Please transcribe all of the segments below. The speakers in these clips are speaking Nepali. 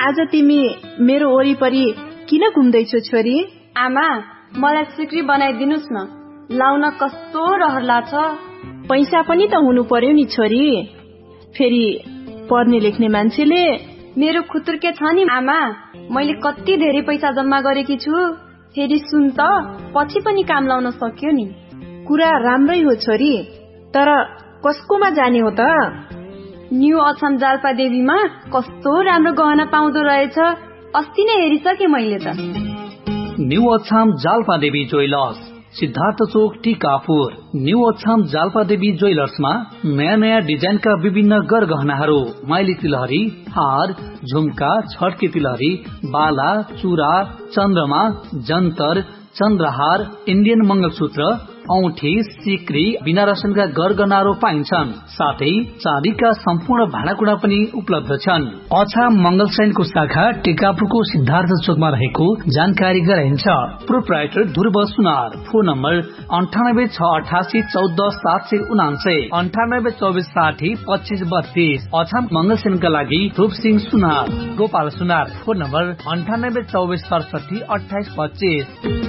आज तिमी मेरो वरिपरि किन घुम्दैछौ छोरी? आमा, मलाई सिक्री बनाइदिनुस् न, लाउन कस्तो रहर लाग्छ। पैसा पनि त हुनु पर्यो नि छोरी, फेरि पढ्ने लेख्ने मान्छेले। मेरो खुतुर्के छ नि आमा, मैले कति धेरै पैसा जम्मा गरेकी छु। फेरि सुन त, पछि पनि काम लाउन सक्यो नि। कुरा राम्रै हो छोरी, तर कसकोमा जाने हो त? न्यू अछाम जाल्पा देवीमा कस्तो राम्रो गहना पाउँदो रहेछ, अस्ति नै हेरिसके मैले त। न्यू अछाम जाल्पा देवी ज्वेलर्स, सिद्धार्थ चोक, टिकापुर। न्यू अछाम जाल्पा देवी ज्वेलर्समा नयाँ नयाँ डिजाइनका विभिन्न गरगहनाहरू, माइली तिलहरी, हार, झुम्का, छड्के तिलहरी, बाला, चूरा, चन्द्रमा, जन्तर, चन्द्रहार, इन्डियन मंगलसूत्र, औठी, सिक्री, बिना रसनका गरगहनाहरू पाइन्छन्। साथै चाँदीका सम्पूर्ण भाँडाकुँडा पनि उपलब्ध छन्। अछाम मंगलसैनको शाखा टिकापुरको सिद्धार्थ चोकमा रहेको जानकारी गराइन्छ। प्रोप्राइटर ध्रुव सुनार। Phone number 9868144799, 9824602532। अछाम मंगलसैनका लागि ध्रुव सिंह सुनार। गोपाल सुनार। Phone number 9824672825।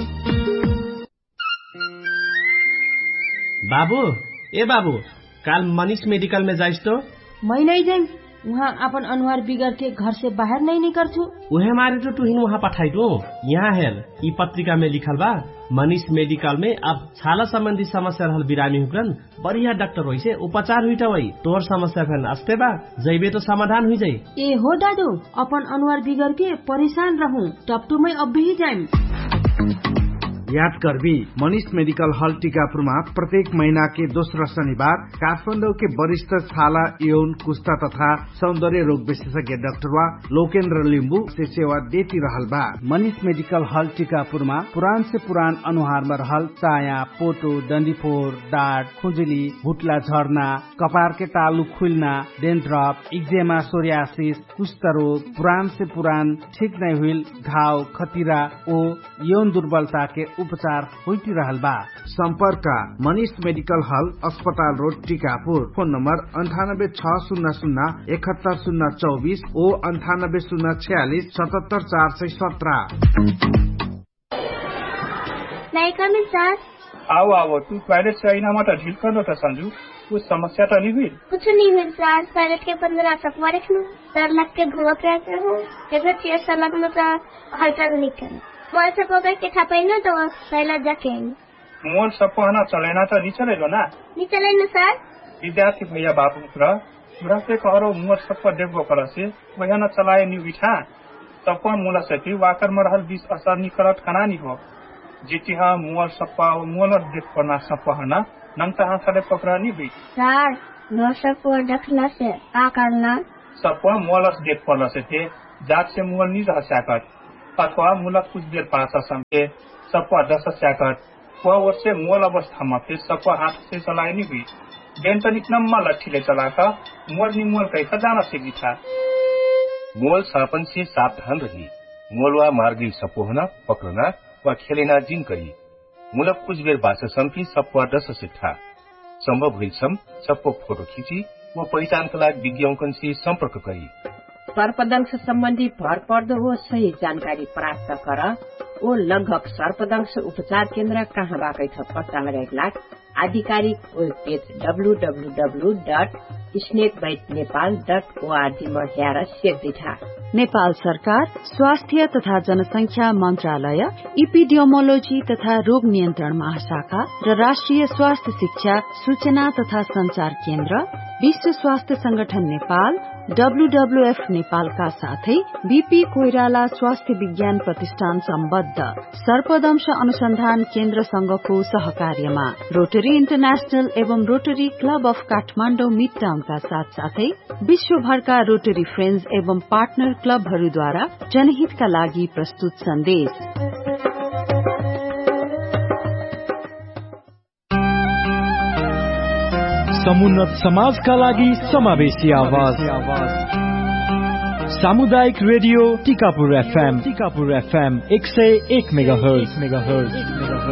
बाबू, ए बाबू, काल मनीष मेडिकल में जाइस तो? मैं नहीं जाइम, वहाँ अपन अनुहार बिगड़ के घर से बाहर नहीं निकल छू। वह मारे तो तुहिन वहाँ पठाई दो। यहाँ हेर, ई पत्रिका में लिखल बा, मनीष मेडिकल में अब छाला संबंधी समस्या रहल बिरामी हुकरन बढ़िया डॉक्टर होई से उपचार हुई वही। तोर समस्या फैन अस्ते बा, जइबे तो समाधान हुई जाये। ए हो दादू, अपन अनुहार बिगड़ के परेशान रहूं, टपटू में अब भी जाइम। याद करबी, मनीष मेडिकल हॉल टीकापुरमा प्रत्येक महीना के दोस्रो शनिबार काठमाडौँ के वरिष्ठ छाला, यौन, कुष्ठा तथा सौंदर्य रोग विशेषज्ञ डाक्टर लोकेन्द्र लिम्बू से सेवा देती रहल बा। मनीष मेडिकल हॉल टीकापुरमा पुरान से पुरान अनुहार में रहल चाया, पोटो, डंडीफोर, डाँट, खुजुली, भुटला झर्ना, कपार के तालु खुलना, डेन्ड्रफ, इक्जेमा, सोरियासिस, कुष्ठ रोग, पुरान से पुरान ठीक नहीं हुई घाव, खतिरा ओ यौन दुर्बलता के उपचार होती रहल बा। संपर्क मनीष मेडिकल हॉल, अस्पताल रोड, टीकापुर। फोन नंबर 9860071024 ओ 9806477417। आओ तू टॉयलेट से आई ना मत ढील कर दो संजू, कुछ समस्या तो नहीं हुई? कुछ नहीं हुई सर, टॉयलेट के 15 सफवा रखना, डर लग के धुआं प्यासे हूँ, जगह चेयर सलग में तो हल्का नहीं करना। मोल सब के छापाई ना तो पहला जाके मोल सब है चलेना तो नहीं चलेगा ना? नहीं चले ना सर। विद्यार्थी भैया बाबू पूरा से कहो मोल सब देखो कर से वह न चलाए नहीं बिठा सब मूल से वाकर में रहल 20 असर नहीं करत खाना नहीं हो जीती हाँ मोल सब मोल देख करना सब है ना नंग तहा सारे पकड़ा नहीं हुई सर। मोल सब देखना से क्या करना? सब मोल देख पड़ना से थे जात से मोल नहीं रह सकत अथवा मूलक कुछ देर पास समझे सबको 10 सेकंड वह से मोल अवस्था में फिर सबको हाथ से चलाए नहीं हुई बेन तो नम्मा लट्ठी ले चला कर मोल नहीं मोल कैसा जाना सीखी था। मोल सापन से सावधान रही, मोलवा मार्गी सपो होना पकड़ना व खेलेना जिन करी मूलक कुछ बेर बास की सबको 10 से था संभव हुई सबको फोटो खींची वो पहचान का लाग विज्ञापन से संपर्क करी। सर्पदंश संबंधी भर पर्दो हो सही जानकारी प्राप्त कर वो लगभग सर्पदंश उपचार केन्द्र कहाँ बाकै छ पत्ता लगाएका आधिकारिक वेब पेज www.snakebitenepal.org में हेर सेक्दिठा। नेपाल सरकार स्वास्थ्य तथा जनसंख्या मन्त्रालय, इपिडियोमोलोजी तथा रोग नियन्त्रण महाशाखा र राष्ट्रिय स्वास्थ्य शिक्षा सूचना तथा संचार केन्द्र, विश्व स्वास्थ्य संगठन नेपाल, WWF नेपालका साथै बीपी कोइराला स्वास्थ्य विज्ञान प्रतिष्ठान सम्बद्ध सर्पदंश अनुसन्धान केन्द्र संघको सहकार्यमा रोटरी इन्टरनेशनल एवं rotary club of Kathmandu mid टाउनका साथसाथै विश्वभरका रोटरी फ्रेन्ड्स एवं पार्टनर क्लबहरूद्वारा जनहितका लागि प्रस्तुत सन्देश। समुन्नत समाजका लागि समावेशी आवाज सामुदायिक रेडियो टिकापुर FM 101 मेगाहर्ज।